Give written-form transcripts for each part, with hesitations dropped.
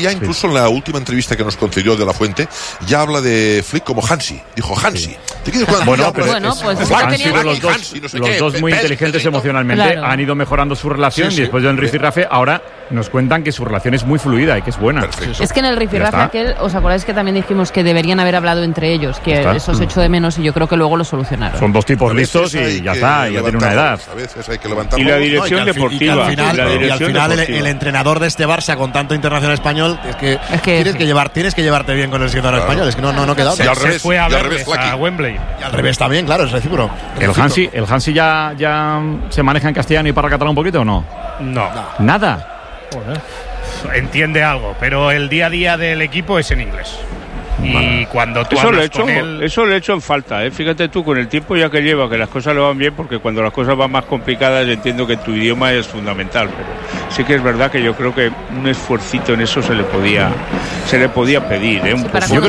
ya incluso en la última entrevista que nos concedió De La Fuente, ya habla de Flick como Hansi. Dijo Hansi. Bueno, pues han sido los dos muy inteligentes emocionalmente. Claro. Han ido mejorando su relación y después del rifirrafe ahora nos cuentan que su relación es muy fluida y que es buena. Perfecto. Es que en el rifirrafe aquel, ¿os acordáis que también dijimos que deberían haber hablado entre ellos? Que eso se echó de menos y yo creo que luego lo solucionaron. Son dos tipos listos y ya está, ya tienen una edad. A veces hay que levantarlos. Y la dirección deportiva. Y al final el entrenador de este Barça con tanto internacional español es que tienes que llevarte bien con el seleccionador español. Es que no queda otra. Y al revés, fue a Wembley. Y al revés también, claro, es recíproco. ¿El Hansi ya se maneja en castellano y para catalán un poquito o no? No. ¿Nada? Joder. Entiende algo, pero el día a día del equipo es en inglés. Y cuando tú hablas con él... Eso le he hecho en falta, fíjate tú, con el tiempo ya que lleva, que las cosas le van bien, porque cuando las cosas van más complicadas entiendo que tu idioma es fundamental, pero sí que es verdad que yo creo que un esfuercito en eso se le podía pedir, un poco. Yo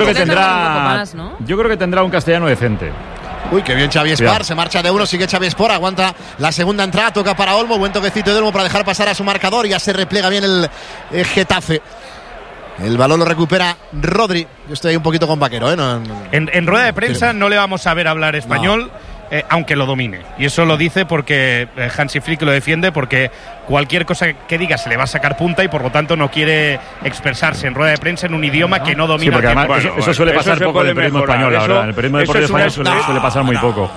creo que tendrá un castellano decente. Uy, qué bien Xavi Espar, se marcha de uno, sigue Xavi Espar, aguanta la segunda entrada, toca para Olmo, buen toquecito de Olmo para dejar pasar a su marcador, ya se repliega bien el Getafe. El balón lo recupera Rodri. Yo estoy ahí un poquito con Vaquero, En rueda de prensa no le vamos a ver hablar español, aunque lo domine. Y eso lo dice porque Hansi Flick lo defiende, porque cualquier cosa que diga se le va a sacar punta y por lo tanto no quiere expresarse en rueda de prensa en un idioma que no domina. Sí, porque además eso suele pasar poco en el periodismo español, la verdad. En el periodismo deportivo español suele pasar muy poco.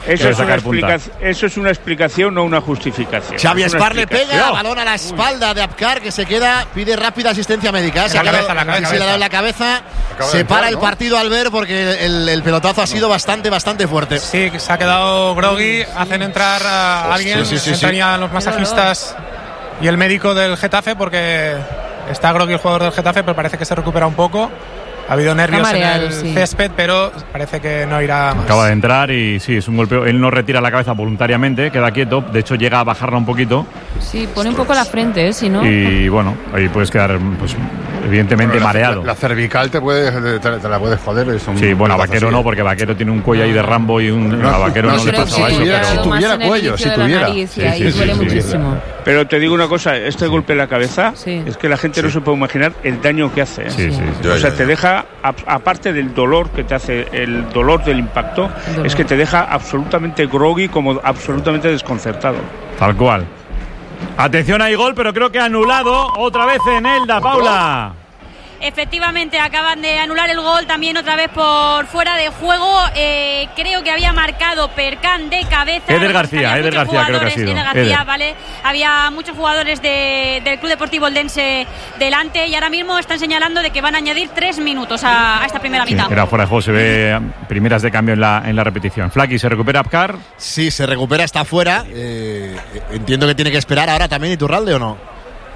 Eso es una explicación, no una justificación. Xavi Espar le pega, balón a la espalda de Abkar, que se queda, pide rápida asistencia médica. Se le ha dado la cabeza, se para el partido al ver porque el pelotazo ha sido bastante fuerte. Sí, que se ha quedado groggy, hacen entrar a alguien, entrarían los masajistas y el médico del Getafe, porque está groggy el jugador del Getafe, pero parece que se recupera un poco. Ha habido nervios en el césped, pero parece que no irá más. Acaba de entrar y sí, es un golpeo. Él no retira la cabeza voluntariamente, queda quieto. De hecho, llega a bajarla un poquito. Sí, pone un poco la frente, si no. Y bueno, ahí puedes quedar, pues, evidentemente mareado. La cervical te la puedes joder. Sí, bueno, a Vaquero no, porque Vaquero tiene un cuello ahí de Rambo y a Vaquero no le pasaba eso. Si tuviera cuello, si tuviera. Duele muchísimo. Pero te digo una cosa, este golpe en la cabeza, es que la gente no se puede imaginar el daño que hace. O sea, te deja, aparte del dolor que te hace, el dolor del impacto, es que te deja absolutamente groggy, como absolutamente desconcertado. Tal cual. Atención, hay gol, pero creo que anulado otra vez en Elda, Paula. Efectivamente, acaban de anular el gol también otra vez por fuera de juego. Creo que había marcado Perkan de cabeza. Eder García creo que ha sido. Eder García, vale. Había muchos jugadores del Club Deportivo Eldense delante y ahora mismo están señalando de que van a añadir 3 minutos a esta primera mitad. Era fuera de juego, se ve primeras de cambio en la repetición. Flaky, ¿se recupera Abkar? Sí, se recupera, está fuera. Entiendo que tiene que esperar ahora también Iturralde, ¿o no?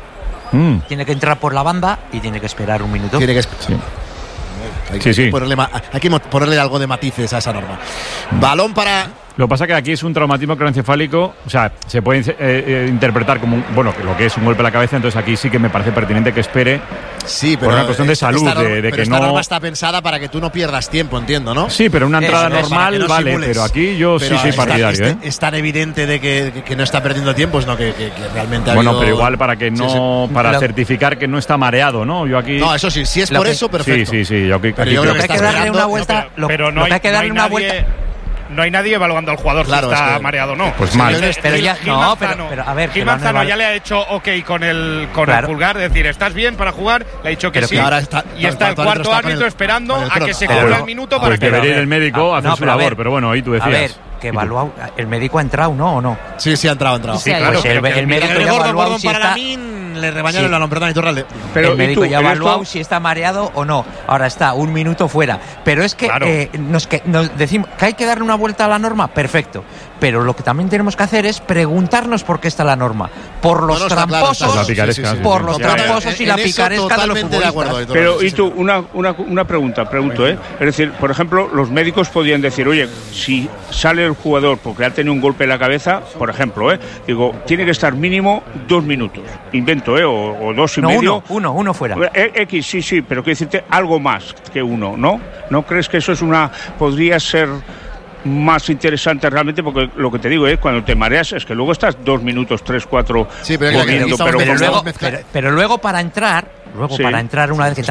Tiene que entrar por la banda y tiene que esperar un minuto. Tiene que esperar. Hay que ponerle algo de matices a esa norma. Balón para... Lo que pasa es que aquí es un traumatismo craneoencefálico, o sea, se puede interpretar como lo que es un golpe a la cabeza, entonces aquí sí que me parece pertinente que espere. Sí, pero por una cuestión de salud, de que esta no... norma está pensada para que tú no pierdas tiempo, entiendo, ¿no? Sí, pero una entrada normal no vale, simules. Pero aquí yo sí soy partidario. Es tan evidente de que no está perdiendo tiempo, sino que realmente ha habido... pero igual para que no... Para certificar que no está mareado, ¿no? Yo aquí... No, eso sí, si es por eso, perfecto. Sí, yo aquí creo que hay que darle una vuelta... Pero no hay que darle una vuelta... No hay nadie evaluando al jugador si está mareado o no. Pues mal. Pero ya, pero a ver, Gil Manzano ya le ha hecho ok con el pulgar, es decir, ¿estás bien para jugar? Le ha dicho que sí. Y está el cuarto árbitro esperando a que se cumpla el minuto para que... Debería ir el médico a hacer su labor, pero bueno, ahí tú decías. A ver, que evalúa, ¿el médico ha entrado o no? Sí, ha entrado. Sí, claro. Pues el médico ya ha evaluado si está... Le rebañaron el balón, perdón, Iturralde. Pero el médico ya ha evaluado si está mareado o no. Ahora está un minuto fuera. Pero es que nos decimos que hay que darle una vuelta a la norma, perfecto. Pero lo que también tenemos que hacer es preguntarnos por qué está la norma. Por los tramposos, por los tramposos y la picaresca de los futbolistas. Pero, y tú, una pregunto, Es decir, por ejemplo, los médicos podían decir, oye, si sale el jugador porque ha tenido un golpe en la cabeza, por ejemplo, digo, tiene que estar mínimo 2 minutos. Invento, o 2 y medio. Uno fuera. X, sí, pero quiero decirte algo más que uno, ¿no? ¿No crees que eso podría ser más interesante realmente? Porque lo que te digo es cuando te mareas es que luego estás 2 minutos, 3, 4 sí, corriendo, pero luego para entrar una vez que